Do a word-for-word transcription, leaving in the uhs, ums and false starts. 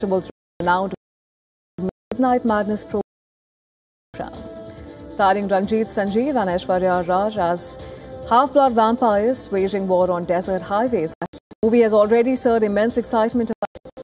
now to Midnight Madness program, starring Ranjit Sanjeev and Aishwarya Raj as half-blood vampires waging war on desert highways. The movie has already stirred immense excitement about